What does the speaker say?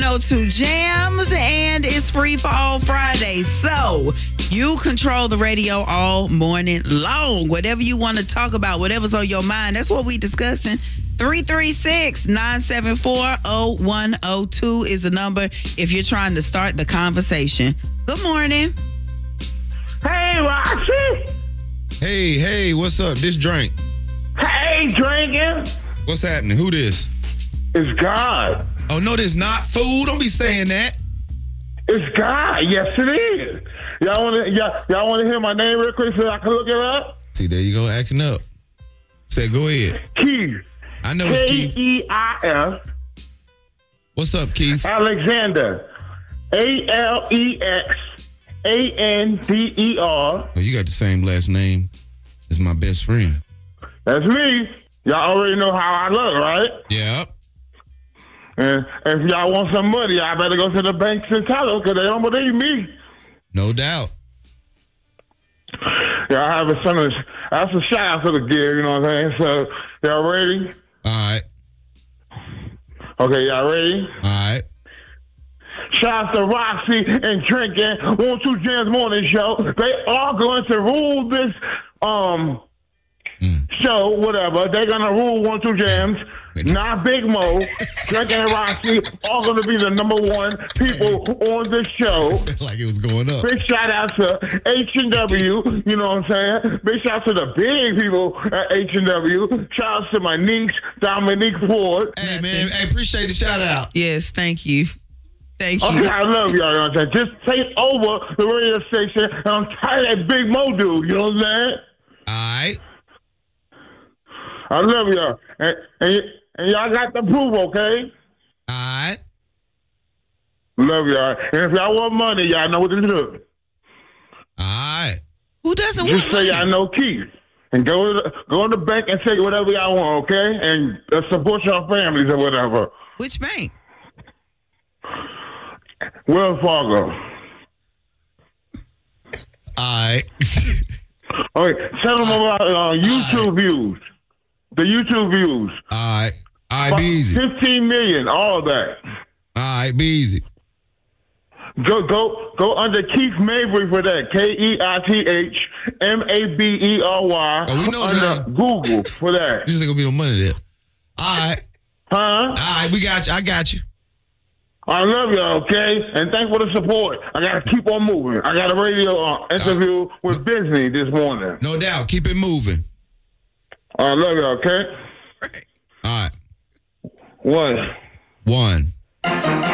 102 Jams, and it's Free for All Friday. So you control the radio all morning long. Whatever you want to talk about, whatever's on your mind, that's what we discussing. 336-974-0102 is the number if you're trying to start the conversation. Good morning. Hey, Roxy. Hey, what's up? This Drink. Hey, drinking. What's happening? Who this? It's God. Oh, no, this not food. Don't be saying that. It's God. Yes, it is. Y'all want to hear my name real quick so I can look it up? See, there you go, acting up. Say, go ahead. Keith. I know it's Keith. Keif. What's up, Keith? Alexander. Alexander. Oh, you got the same last name as my best friend. That's me. Y'all already know how I look, right? Yeah. And if y'all want some money, I better go to the banks and tell them because they don't believe me. No doubt. Yeah, I have a son. That's a shout out to the gear, you know what I'm saying? So, y'all ready? All right. Okay, y'all ready? All right. Shout out to Roxy and Drinking 102 Jams Morning Show. They are going to rule this show, whatever. They're going to rule 102 Jams. Not Big Mo. Drinking and Roxy are going to be the number one people on this show. Like it was going up. Big shout out to H&W, you know what I'm saying? Big shout out to the big people at H&W. Shout out to my niece, Dominique Ford. Hey, man, appreciate the shout out. Yes, thank you. Thank you. Okay, I love y'all. You know what I'm saying? Just take over the radio station, and I'm tired of that Big Mo dude. You know what I'm saying? All right. I love y'all. And y'all got the proof, okay? All right. Love y'all. And if y'all want money, y'all know what to do. All right. Who doesn't Just want say money? y'all know Keith. And go in the bank and take whatever y'all want, okay? And support your families or whatever. Which bank? Wells Fargo. All right. Okay, tell them about YouTube views. The YouTube views. All right. All right, be easy. 15 million, all of that. All right, be easy. Go under Keith Mabry for that. KeithMabery. Oh, we know under that. Google for that. This ain't gonna be no money there. All right. Huh? All right, we got you. I got you. I love y'all, okay? And thanks for the support. I got to keep on moving. I got a radio interview with Disney this morning. No doubt. Keep it moving. I love y'all, okay? Right. All right. One.